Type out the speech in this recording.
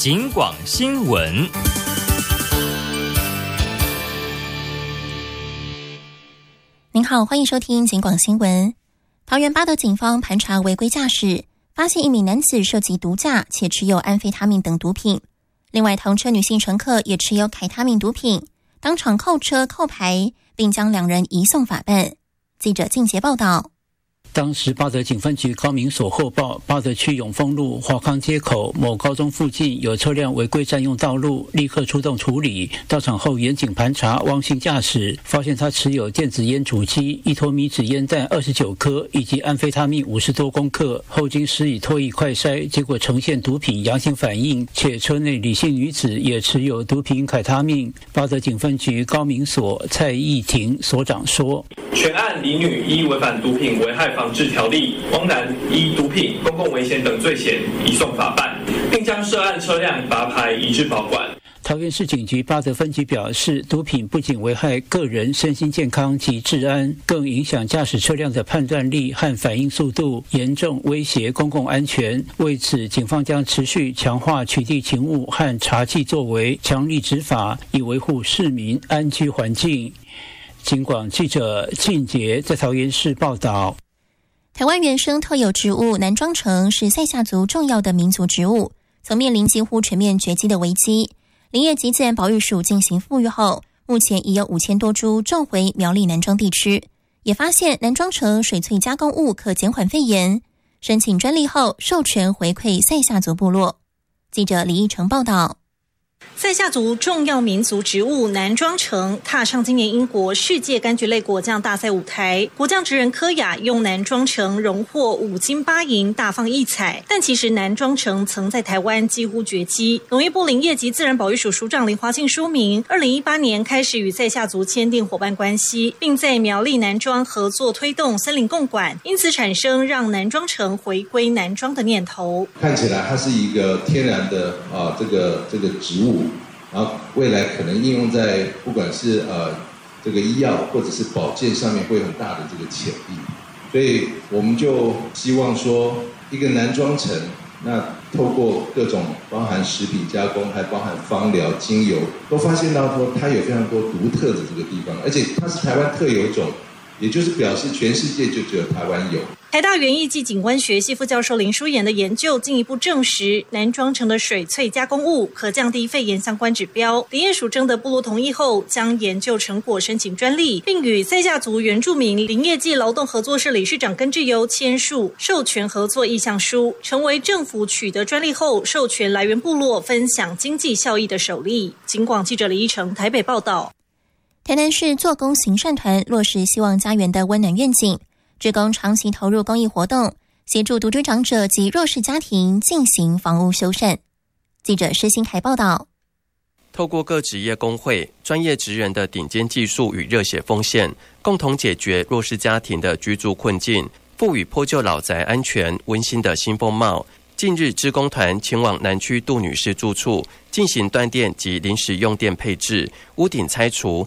警广新闻。 您好，欢迎收听警广新闻。桃园八德警方盘查违规驾驶，发现一名男子涉及毒驾且持有安非他命等毒品，另外同车女性乘客也持有凯他命毒品，当场扣车扣牌，并将两人移送法办。记者靳杰报道。 当时八德警分局高民所获报，八德区永丰路华康街口某高中附近有车辆违规占用道路，立刻出动处理。到场后严谨盘查汪姓驾驶，发现他持有电子烟主机、一坨米纸烟弹29颗以及安非他命50多公克。后经施以唾液快筛，结果呈现毒品阳性反应，且车内李姓女子也持有毒品凯他命。八德警分局高民所蔡义庭所长说： 全案李女依违反毒品危害防治条例，汪男依毒品、公共危险等罪嫌移送法办，并将涉案车辆拔牌移至保管。 桃园市警局八德分局表示，毒品不仅危害个人身心健康及治安，更影响驾驶车辆的判断力和反应速度，严重威胁公共安全。为此，警方将持续强化取缔勤务和查缉作为，强力执法，以维护市民安居环境。警广记者靳杰在桃园市报道。 台湾原生特有植物南庄橙是赛夏族重要的民族植物，曾面临几乎全面绝迹的危机。林业及自然保育署进行复育后，目前已有5000多株种回苗栗南庄地区，也发现南庄橙水萃加工物可减缓肺炎，申请专利后授权回馈赛夏族部落。记者李义成报道。 赛夏族重要民族植物南庄橙踏上今年英国世界柑橘类果酱大赛舞台，果酱职人柯雅用南庄橙荣获5金8银，大放异彩。但其实南庄橙曾在台湾几乎绝迹。农业部林业及自然保育署署长林华庆说明，2018年开始与赛夏族签订伙伴关系，并在苗栗南庄合作推动森林共管，因此产生让南庄橙回归南庄的念头。 看起来它是一个天然的这个植物。然后未来可能应用在不管是这个医药或者是保健上面会有很大的这个潜力，所以我们就希望说一个南庄橙，那透过各种包含食品加工，还包含芳疗、精油，都发现到说它有非常多独特的这个地方，而且它是台湾特有种，也就是表示全世界就只有台湾有。 台大园艺暨景观学系副教授林淑妍的研究进一步证实，南庄橙的水萃加工物可降低肺炎相关指标。林业署征得部落同意后，将研究成果申请专利，并与赛夏族原住民林业暨劳动合作社理事长根志优签署授权合作意向书，成为政府取得专利后授权来源部落分享经济效益的首例。警广记者李一成台北报道。 台南市做工行善团落实希望家园的温暖愿景，志工长期投入公益活动，协助独居长者及弱势家庭进行房屋修缮。记者施新凯报道。 透过各职业工会、专业职人的顶尖技术与热血奉献，共同解决弱势家庭的居住困境，赋予破旧老宅安全温馨的新风貌。近日，志工团前往南区杜女士住处，进行断电及临时用电配置、屋顶拆除、